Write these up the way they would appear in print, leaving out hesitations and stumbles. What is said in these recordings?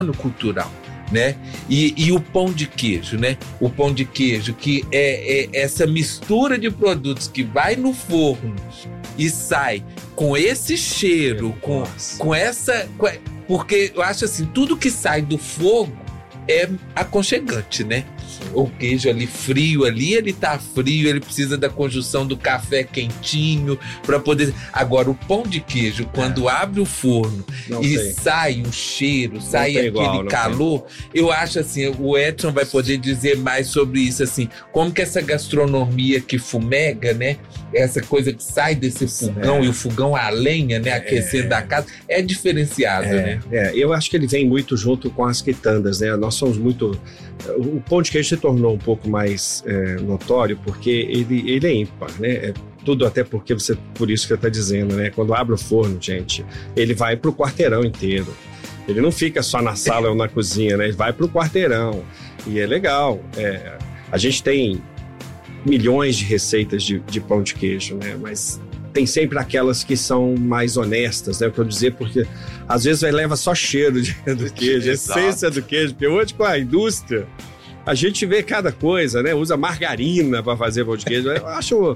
cultural, né? E o pão de queijo, né? O pão de queijo, que é essa mistura de produtos que vai no forno e sai com esse cheiro, com essa... Porque eu acho assim, tudo que sai do fogo é aconchegante, né? O queijo ali frio, ele tá frio, ele precisa da conjunção do café quentinho para poder... Agora, o pão de queijo, quando abre o forno sai um cheiro, sai aquele calor, eu acho assim, o Edson vai poder dizer mais sobre isso, assim, como que essa gastronomia que fumega, né? Essa coisa que sai desse fogão e o fogão a lenha, né? Aquecendo a casa, é diferenciado, né? Eu acho que ele vem muito junto com as quitandas, né? Nós somos muito... O pão de queijo se tornou um pouco mais notório porque ele é ímpar, né? Tudo até porque por isso que você está dizendo, né? Quando abre o forno, gente, ele vai para o quarteirão inteiro. Ele não fica só na sala ou na cozinha, né? Ele vai para o quarteirão. E é legal. A gente tem milhões de receitas de pão de queijo, né? Mas tem sempre aquelas que são mais honestas, né? Eu quero dizer, porque às vezes leva só cheiro do queijo, essência do queijo, porque hoje com a indústria a gente vê cada coisa, né? Usa margarina para fazer pão de queijo. Eu acho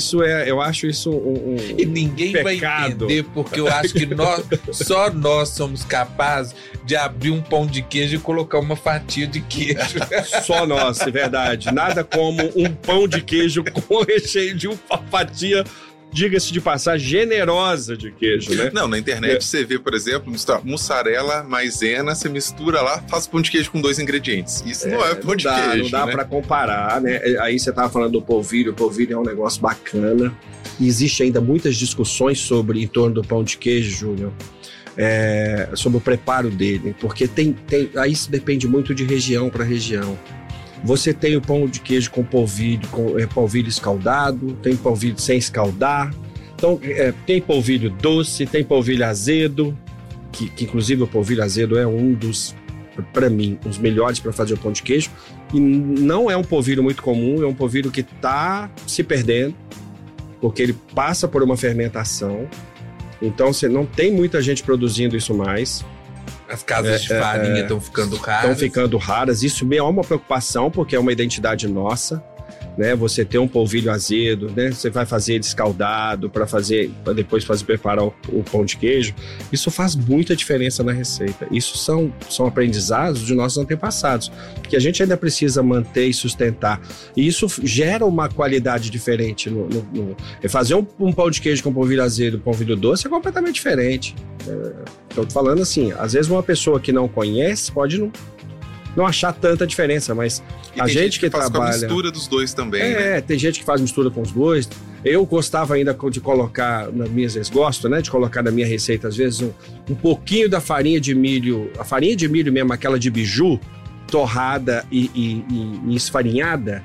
isso um e ninguém pecado. Vai entender, porque eu acho que só nós somos capazes de abrir um pão de queijo e colocar uma fatia de queijo. Só nós, é verdade. Nada como um pão de queijo com recheio de uma fatia, diga-se de passagem, generosa de queijo, né? Não, na internet você vê, por exemplo, mussarela, maisena, você mistura lá, faz pão de queijo com 2 ingredientes. Isso não é pão de queijo, não dá, né? Pra comparar, né? Aí você tava falando do polvilho, o polvilho é um negócio bacana. E existe ainda muitas discussões em torno do pão de queijo, Júnior, sobre o preparo dele, porque aí isso depende muito de região para região. Você tem o pão de queijo com polvilho, polvilho escaldado, tem polvilho sem escaldar. Então, tem polvilho doce, tem polvilho azedo, que inclusive o polvilho azedo é um dos, para mim, os melhores para fazer o pão de queijo. E não é um polvilho muito comum, é um polvilho que está se perdendo, porque ele passa por uma fermentação. Então, você não tem muita gente produzindo isso mais. As casas de farinha estão ficando raras. Estão ficando raras. Isso é uma preocupação, porque é uma identidade nossa, né? Você ter um polvilho azedo, né? Você vai fazer ele escaldado para depois preparar o pão de queijo. Isso faz muita diferença na receita. Isso são aprendizados de nossos antepassados, que a gente ainda precisa manter e sustentar. E isso gera uma qualidade diferente. Fazer um pão de queijo com polvilho azedo e polvilho doce é completamente diferente. Estou falando assim, às vezes uma pessoa que não conhece pode não achar tanta diferença, mas a gente que faz trabalha... com a mistura dos dois também, né? Tem gente que faz mistura com os dois. Eu gostava ainda de colocar nas minhas... Gosto, né? De colocar na minha receita, às vezes, um pouquinho da farinha de milho. A farinha de milho mesmo, aquela de biju, torrada e esfarinhada.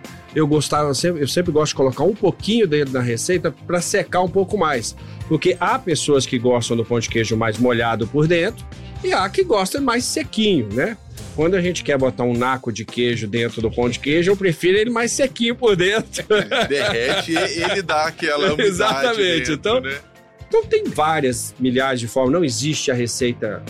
Eu sempre gosto de colocar um pouquinho dele na receita para secar um pouco mais. Porque há pessoas que gostam do pão de queijo mais molhado por dentro e há que gostam mais sequinho, né? Quando a gente quer botar um naco de queijo dentro do pão de queijo, eu prefiro ele mais sequinho por dentro. Derrete e ele dá aquela umidade. Exatamente. Dentro, né? Então tem várias milhares de formas. Não existe a receita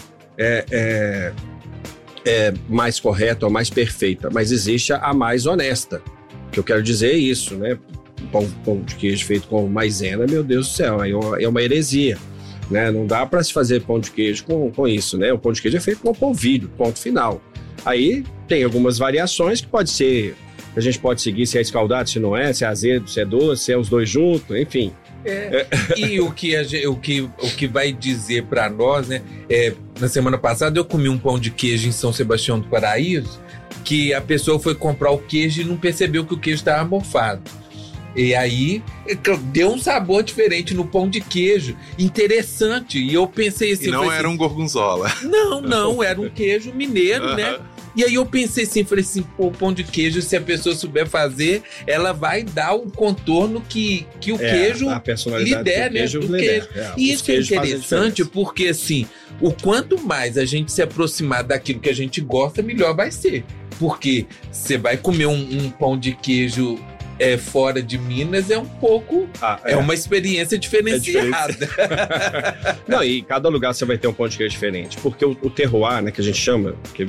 mais correta ou mais perfeita, mas existe a mais honesta. O que eu quero dizer é isso, né? Pão de queijo feito com maisena, meu Deus do céu, é uma heresia, né? Não dá para se fazer pão de queijo com isso, né? O pão de queijo é feito com polvilho, ponto final. Aí tem algumas variações que a gente pode seguir se é escaldado, se não é, se é azedo, se é doce, se é os dois juntos, enfim. E o que vai dizer para nós, né? Na semana passada eu comi um pão de queijo em São Sebastião do Paraíso, que a pessoa foi comprar o queijo e não percebeu que o queijo estava mofado. E aí deu um sabor diferente no pão de queijo, interessante. E eu pensei assim... E não era um gorgonzola. Não, era um queijo mineiro, né? E aí eu pensei assim, falei assim, o pão de queijo, se a pessoa souber fazer, ela vai dar o contorno que o queijo lhe der, né? E isso é interessante porque, assim, o quanto mais a gente se aproximar daquilo que a gente gosta, melhor vai ser. Porque você vai comer um pão de queijo fora de Minas é um pouco... é uma experiência diferenciada. Não, e cada lugar você vai ter um pão de queijo diferente. Porque o terroir, né, que a gente chama, que